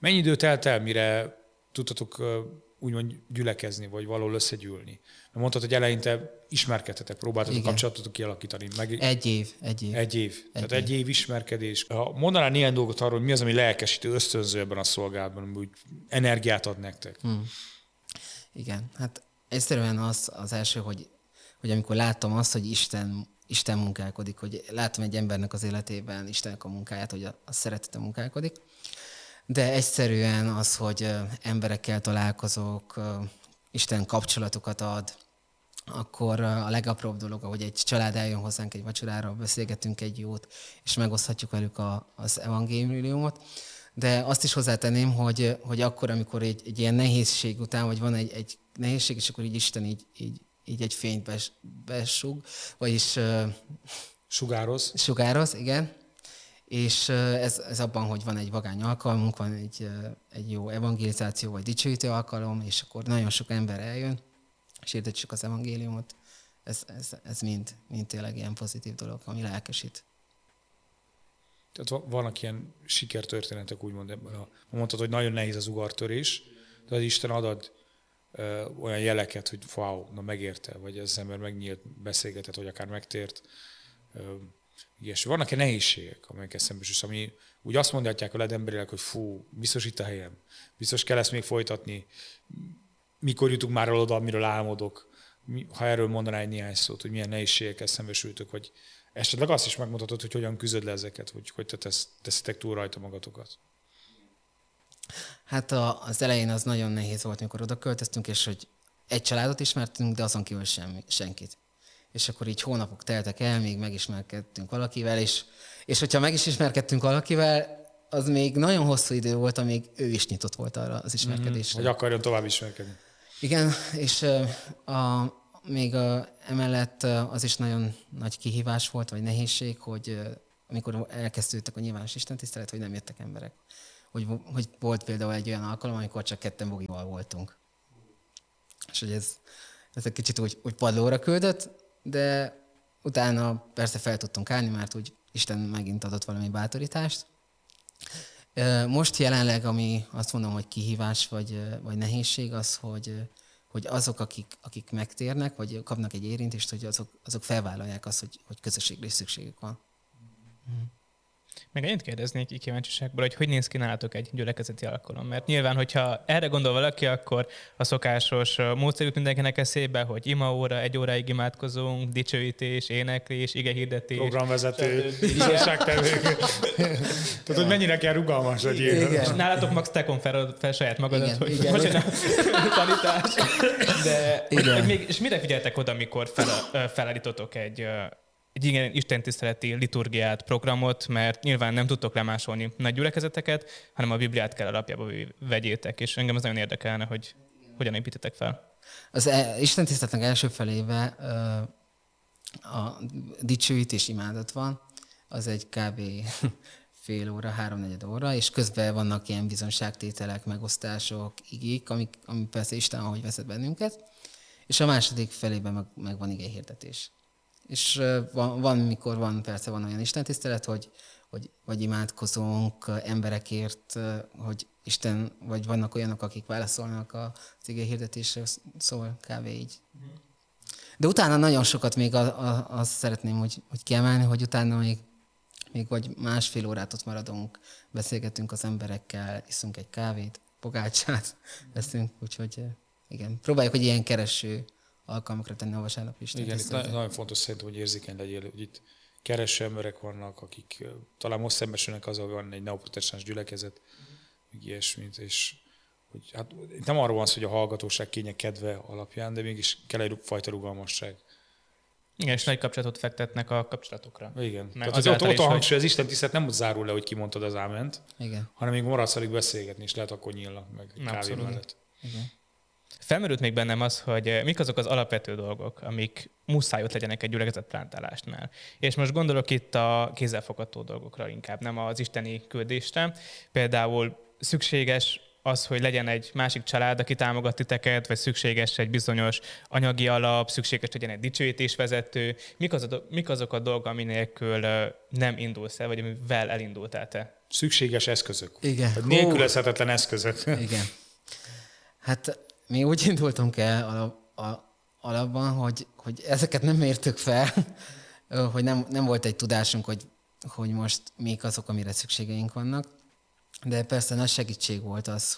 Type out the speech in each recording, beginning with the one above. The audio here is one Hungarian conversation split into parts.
Mennyi idő telt el, mire tudtatok úgymond gyülekezni, vagy valahol összegyűlni? Mert mondtad, hogy eleinte ismerkedtetek, próbáltatok kapcsolatotok kialakítani. Egy év. Tehát egy év ismerkedés. Ha mondanál néhány dolgot arról, hogy mi az, ami lelkesítő, ösztönző ebben a szolgálatban, ami úgy energiát ad nektek? Igen, hát egyszerűen az első, hogy amikor láttam azt, hogy Isten munkálkodik, hogy látom egy embernek az életében Istennek a munkáját, hogy a szeretete munkálkodik, de egyszerűen az, hogy emberekkel találkozok, Isten kapcsolatokat ad, akkor a legapróbb dolog, hogy egy család eljön hozzánk egy vacsorára, beszélgetünk egy jót, és megoszthatjuk velük az evangéliumot. De azt is hozzátenném, hogy akkor, amikor egy ilyen nehézség után, vagy van egy nehézség, és akkor így Isten így egy fényt besug, vagyis sugároz, igen. És ez abban, hogy van egy vagány alkalmunk, van egy jó evangelizáció, vagy dicsőítő alkalom, és akkor nagyon sok ember eljön, és hirdetjük az evangéliumot. Ez mind tényleg ilyen pozitív dolog, ami lelkesít. Tehát vannak ilyen sikertörténetek, úgymond. Mondtad, hogy nagyon nehéz az ugartörés, de az Isten ad olyan jeleket, hogy wow, na megérte, vagy ez az ember megnyílt, beszélgetett, vagy akár megtért. Ilyesmi. Vannak-e nehézségek, amelyekkel szembesülsz, ami úgy azt mondhatják veled emberileg, hogy fú, biztos itt a helyem, biztos kell ezt még folytatni, mikor jutunk már oda, amiről álmodok, ha erről mondaná egy néhány szót, hogy milyen nehézségekkel szembesültök, vagy esetleg azt is megmutatod, hogy hogyan küzd le ezeket, hogy te teszitek túl rajta magatokat. Hát az elején az nagyon nehéz volt, amikor oda költöztünk, és hogy egy családot ismertünk, de azon kívül senkit. És akkor így hónapok teltek el, még megismerkedtünk valakivel, és hogyha meg is ismerkedtünk valakivel, az még nagyon hosszú idő volt, amíg ő is nyitott volt arra az ismerkedésre. Hogy akarjon tovább ismerkedni. Igen, és még emellett az is nagyon nagy kihívás volt, vagy nehézség, hogy amikor elkezdődtek a nyilvános istentisztelet, hogy nem jöttek emberek. Hogy volt például egy olyan alkalom, amikor csak ketten Bogival voltunk. És hogy ez egy kicsit úgy padlóra küldött, de utána persze fel tudtunk állni, mert úgy Isten megint adott valami bátorítást. Most jelenleg, ami azt mondom, hogy kihívás vagy nehézség, az, hogy azok, akik megtérnek, vagy kapnak egy érintést, hogy azok felvállalják azt, hogy közösségre is szükségük van. Meg annyit kérdeznék így kíváncsiságból, hogy néz ki nálatok egy gyülekezeti alkalom? Mert nyilván, hogyha erre gondol valaki, akkor a szokásos módszer jut mindenkinek eszébe, hogy imaóra, 1 óráig imádkozunk, dicsőítés, éneklés, igehirdetés. Programvezető, bizonságtevő. Tehát, hogy mennyire kell rugalmas, hogy igen. Nálatok max tekon fel saját magadat, igen, hogy igen. Tanítás. De és mire figyeltek oda, amikor felállítotok egy ilyen istentiszteleti liturgiát, programot, mert nyilván nem tudtok lemásolni nagy gyülekezeteket, hanem a Bibliát kell alapjába vegyétek, és engem az nagyon érdekelne, hogy hogyan építetek fel. Az istentiszteletnek első felébe a dicsőítés imádat van, az egy kb. Fél óra, 3-4 óra, és közben vannak ilyen bizonságtételek, megosztások, igék, ami persze Isten, ahogy vezet bennünket, és a második felében meg van igéhirdetés. És mikor van olyan istentisztelet, hogy imádkozunk emberekért, hogy Isten, vagy vannak olyanok, akik válaszolnak az igéhirdetésre, szól kb. Így. De utána nagyon sokat még azt szeretném, hogy kiemelni, hogy utána még vagy 1,5 órát ott maradunk, beszélgetünk az emberekkel, iszunk egy kávét, pogácsát veszünk, úgyhogy igen, próbáljuk, hogy ilyen kereső alkalmakra tenni a vasárnapi istentiszteletet. Igen, nagyon fontos szerintem, hogy érzékeny legyél, hogy itt kereső emberek vannak, akik talán most szembesülnek azzal, hogy van egy neoprotestáns gyülekezet, ilyesmit, és hogy, hát nem arról van szó, hogy a hallgatóság kénye kedve alapján, de mégis kell egy fajta rugalmasság. Igen, és nagy kapcsolatot fektetnek a kapcsolatokra. Igen. Tehát ott a hangsúly, az istentisztelet nem zárul le, hogy kimondtad az áment, igen, hanem még maradsz alig beszélgetni, és lehet akkor nyílnak meg kávé mellett. Igen. Felmerült még bennem az, hogy mik azok az alapvető dolgok, amik muszáj ott legyenek egy gyülekezetplántálásnál. És most gondolok itt a kézzelfogható dolgokra inkább, nem az isteni küldésre. Például szükséges az, hogy legyen egy másik család, aki támogat titeket, vagy szükséges egy bizonyos anyagi alap, szükséges legyen egy dicsőítésvezető. Mik azok a dolgok, ami nélkül nem indulsz el, vagy amivel elindultál te? Szükséges eszközök. Igen. Nélkülözhetetlen eszközök. Igen. Hát mi úgy indultunk el alapban, hogy ezeket nem mértük fel, hogy nem volt egy tudásunk, hogy most mik azok, amire szükségeink vannak. De persze nagy segítség volt az,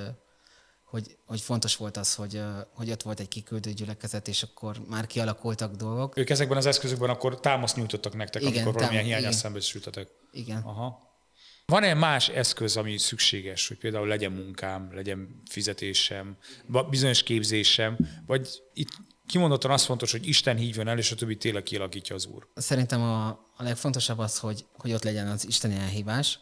hogy fontos volt az, hogy ott volt egy kiküldő gyülekezet, és akkor már kialakultak dolgok. Ők ezekben az eszközökben akkor támaszt nyújtottak nektek, igen, amikor valamilyen hiányos szembesültetek. Igen. Aha. Van-e más eszköz, ami szükséges, hogy például legyen munkám, legyen fizetésem, bizonyos képzésem, vagy itt kimondottan az fontos, hogy Isten hívjon el, és a többi tényleg kialakítja az Úr? Szerintem a legfontosabb az, hogy ott legyen az isteni elhívás,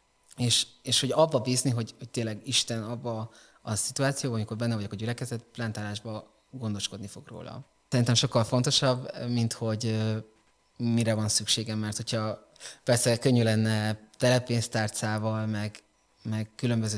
és hogy abba bízni, hogy tényleg Isten abba a szituációban, amikor benne vagyok a gyülekezet plántálásban, gondoskodni fog róla. Szerintem sokkal fontosabb, mint hogy mire van szükségem, mert hogyha persze könnyű lenne telepénztárcával, meg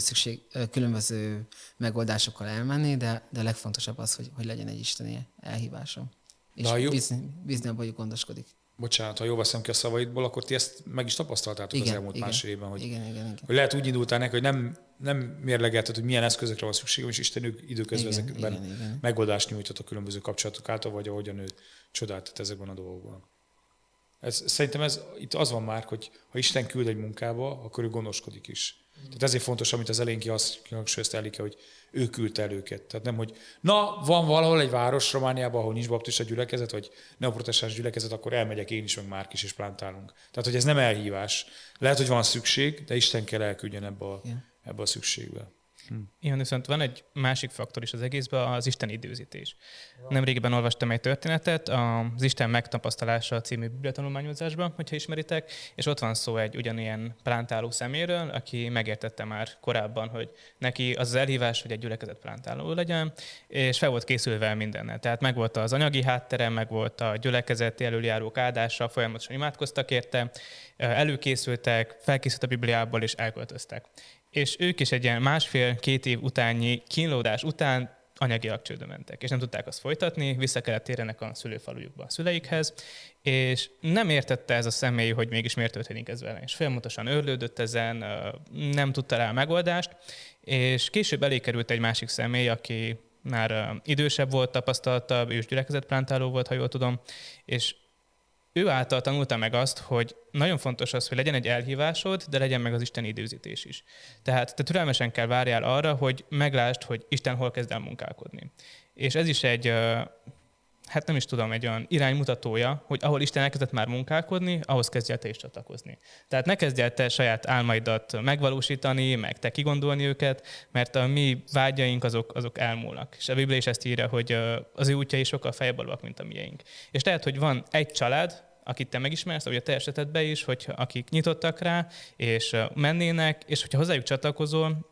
különböző megoldásokkal elmenni, de legfontosabb az, hogy legyen egy isteni elhívásom. És bízni abban, hogy gondoskodik. Bocsánat, ha jól veszem ki a szavaidból, akkor ti ezt meg is tapasztaltátok igen, az elmúlt másfél évben, hogy, igen. Hogy lehet úgy indultál neki, hogy nem mérlegelted, hogy milyen eszközökre van szükségem, és Isten időközben ezekben megoldást nyújtott a különböző kapcsolatok által, vagy ahogyan ő csodáltat ezekben a dolgokban. Szerintem itt az van már, hogy ha Isten küld egy munkába, akkor ő gondoskodik is. Tehát ezért fontos, amit az elején kihangsúlyozta Elike, hogy ő küldte el őket. Tehát nem, hogy van valahol egy város Romániában, ahol nincs baptista gyülekezet, vagy neoprotestáns gyülekezet, akkor elmegyek én is, meg Márk is, és plántálunk. Tehát, hogy ez nem elhívás. Lehet, hogy van szükség, de Isten kell elküldjen ebbe a szükségbe. Igen, viszont van egy másik faktor is az egészben, az Isten időzítés. Nemrégiben olvastam egy történetet, az Isten megtapasztalása című bibliatanulmányozásban, hogyha ismeritek, és ott van szó egy ugyanilyen plántáló szeméről, aki megértette már korábban, hogy neki az elhívás, hogy egy gyülekezet plántáló legyen, és fel volt készülve mindennel. Tehát megvolt az anyagi háttere, megvolt a gyülekezeti előjárók áldása, folyamatosan imádkoztak érte, előkészültek, felkészült a Bibliából, és elköltöztek. És ők is egy ilyen 1,5-2 év utányi kínlódás után anyagilag csődbe mentek, és nem tudták azt folytatni, vissza kellett térjenek a szülőfalujukba a szüleikhez, és nem értette ez a személy, hogy mégis miért történik ez vele. És folyamatosan őrlődött ezen, nem tudta rá a megoldást, és később elé került egy másik személy, aki már idősebb volt, tapasztaltabb, ő is gyülekezetplántáló volt, ha jól tudom, és ő által tanulta meg azt, hogy nagyon fontos az, hogy legyen egy elhívásod, de legyen meg az Isten időzítés is. Tehát te türelmesen kell várjál arra, hogy meglásd, hogy Isten hol kezd el munkálkodni. És ez is egy, hát nem is tudom, egy olyan iránymutatója, hogy ahol Isten elkezdett már munkálkodni, ahhoz kezdj el te is csatlakozni. Tehát ne kezdj el te saját álmaidat megvalósítani, meg te kigondolni őket, mert a mi vágyaink azok elmúlnak. És a Biblia is ezt írja, hogy az ő útjai sokkal feljebbalúak, mint a miénk. És lehet, hogy van egy család, akit te megismersz, vagy a te esetedben is, akik nyitottak rá, és mennének, és hogyha hozzájuk csatlakozol,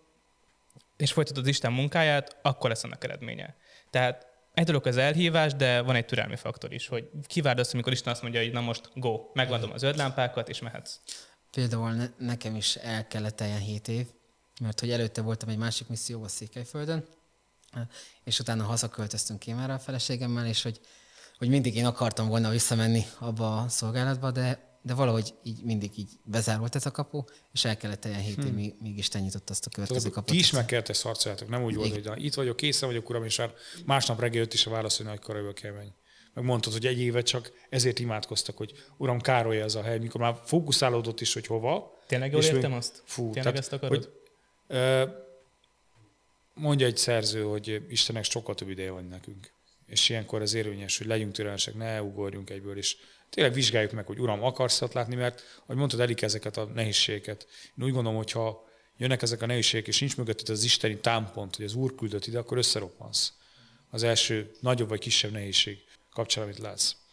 és folytatod az Isten munkáját, akkor lesz annak eredménye. Tehát egy dolog az elhívás, de van egy türelmi faktor is, hogy kivárd azt, amikor Isten azt mondja, hogy na most go, megvadom az zöld lámpákat, és mehetsz. Például nekem is el kellett teljen 7 év, mert hogy előtte voltam egy másik misszióban Székelyföldön, és utána hazaköltöztünk Kémára a feleségemmel, és hogy mindig én akartam volna visszamenni abba a szolgálatba, de valahogy így mindig így bezárult ez a kapu, és el kellett teljen 7 év, míg Isten nyitott azt a következő kaput. Ti is meg kellett ezt harcoljátok, nem úgy volt, hogy itt vagyok, készen vagyok, uram, és másnap reggel jött is a válasz, hogy nagy karajba kell menni. Meg mondtad, hogy egy évet csak ezért imádkoztak, hogy uram, Károly ez a hely, mikor már fókuszálódott is, hogy hova. Tényleg jól értem azt? Tényleg ezt akarod? Mondja egy szerző, hogy Istennek sokkal több ideje van nekünk. És ilyenkor az érvényes, hogy legyünk türelmesek, ne ugorjunk egyből, és tényleg vizsgáljuk meg, hogy uram, akarsz látni, mert, ahogy mondtad, Elike, ezeket a nehézségeket. Én úgy gondolom, hogy ha jönnek ezek a nehézségek, és nincs mögötted az isteni támpont, hogy az Úr küldött ide, akkor összeroppansz. Az első nagyobb vagy kisebb nehézség kapcsán, amit látsz.